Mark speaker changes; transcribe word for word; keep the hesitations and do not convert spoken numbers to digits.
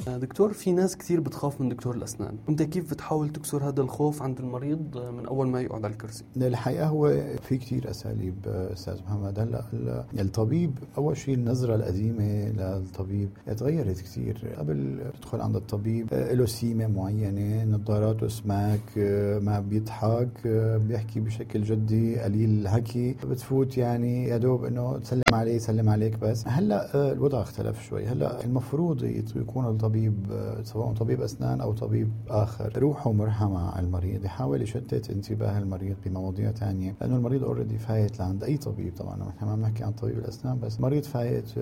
Speaker 1: دكتور، في ناس كثير بتخاف من دكتور الأسنان، أنت كيف بتحاول تكسر هذا الخوف عند المريض من أول ما يقعد على الكرسي؟
Speaker 2: الحقيقة هو في كتير أساليب أستاذ محمد. هلا الطبيب أول شيء النظرة القديمة للطبيب تغيرت كتير. قبل تدخل عند الطبيب له سيمة معينة، نظاراته سماك، ما بيضحك، بيحكي بشكل جدي، قليل الحكي، بتفوت يعني يا دوب إنه تسلم عليه سلم عليك بس. هلا الوضع اختلف شوي. هلا المفروض يكون الطبيب سواء طبيب أسنان أو طبيب آخر روحه مرحمة مع المريض، يحاول يشتت انتباه المريض بمواضيع تانية، لأنه المريض اوريدي فايت لعند أي طبيب. طبعا نحن ما بنحكي عن طبيب الأسنان بس، مريض فايت